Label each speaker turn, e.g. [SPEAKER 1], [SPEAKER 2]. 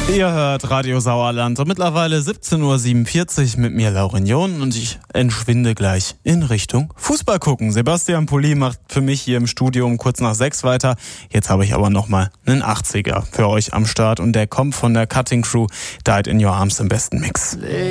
[SPEAKER 1] Ihr hört Radio Sauerland und mittlerweile 17.47 Uhr mit mir, Laurinion, und ich entschwinde gleich in Richtung Fußball gucken. Sebastian Pulli macht für mich hier im Studio um kurz nach 6 weiter. Jetzt habe ich aber nochmal einen 80er für euch am Start und der kommt von der Cutting Crew, Died in Your Arms im besten Mix.